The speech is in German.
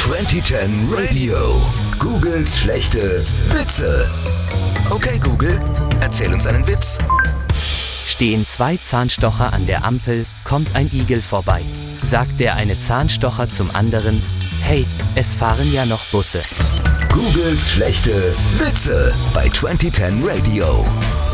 2010 Radio. Googles schlechte Witze. Okay, Google, erzähl uns einen Witz. Stehen zwei Zahnstocher an der Ampel, kommt ein Igel vorbei. Sagt der eine Zahnstocher zum anderen: Hey, es fahren ja noch Busse. Googles schlechte Witze bei 2010 Radio.